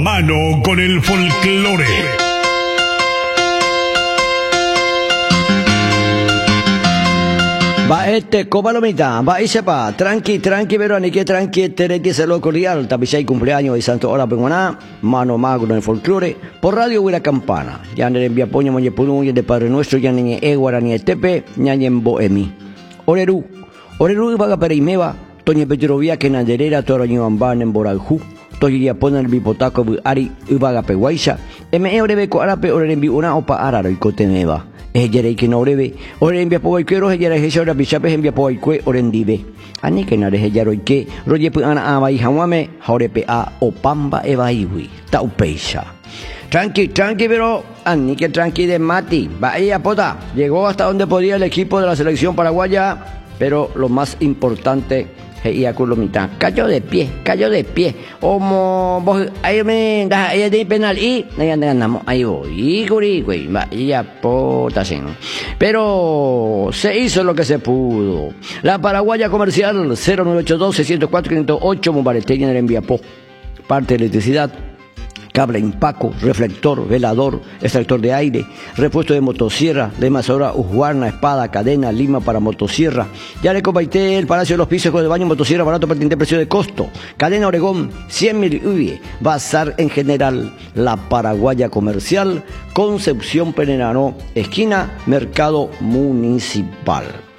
Mano con el folclore. Va cobalomita, va sepa, tranqui, Verónica, tranqui, tereti se lo cordial, tapisei cumpleaños de Santo Hora Penguaná, mano mago en el folclore, por radio Huila Campana, ya en el enviapoño moñe punuñe de Padre Nuestro, ya ni Eguara ni Tepe, ñañe en Boemi. Oreru vaga pereimeva, toñe Petrovia que naderera toroño amban en Boraljú, toñe ya ponen el bipotaco ari uvaga peguaisa, orebeco arape orembi una opa araro y cotemeva. Ejere que no breve, ore envia po quiero ejera ejera bichape envia po que orendive. Ani que nare ejero que roye pu ana ama y hamame jorepe a opamba evaiwi ta upeisha. Tranqui, pero ani que tranqui de Mati, vaya pota, llegó hasta donde podía el equipo de la selección paraguaya, pero lo más importante y a mitad. Cayó de pie. Como vos ahí me da ahí de penal y ganamos. Ahí voy, güey, vaya pota sin. Pero se hizo lo que se pudo. La Paraguaya Comercial 0982-604-508 Mubareteña en el Enviapó. Parte de electricidad, cable impaco, reflector, velador, extractor de aire, repuesto de motosierra, de mazora, ujuarna, espada, cadena, lima para motosierra. Ya le compartí el Palacio de los Pisos con el baño motosierra barato pertinente precio de costo. Cadena Oregón, 100.000 UV. Bazar en general, la Paraguaya Comercial, Concepción Penenaró, esquina Mercado Municipal.